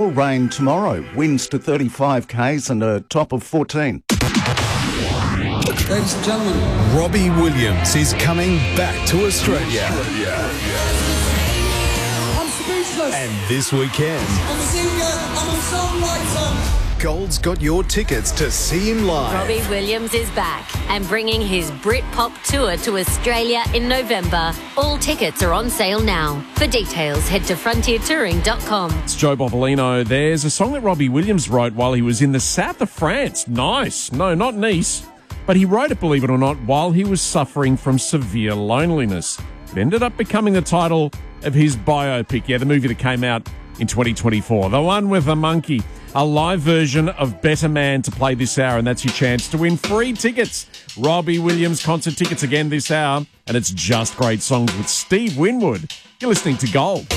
will rain tomorrow. Winds to 35 k's and a top of 14. Ladies and gentlemen, Robbie Williams is coming back to Australia. I'm speechless. And this weekend, I'm a singer, I'm a songwriter. Gold's got your tickets to see him live. Robbie Williams is back and bringing his Britpop tour to Australia in November. All tickets are on sale now. For details, head to frontiertouring.com. It's Joe Bovolino. There's a song that Robbie Williams wrote while he was in the south of France. Nice. No, not Nice. But he wrote it, believe it or not, while he was suffering from severe loneliness. It ended up becoming the title of his biopic. Yeah, the movie that came out in 2024. The one with the monkey. A live version of Better Man to play this hour, and that's your chance to win free tickets. Robbie Williams concert tickets again this hour, and it's just great songs with Steve Winwood. You're listening to Gold.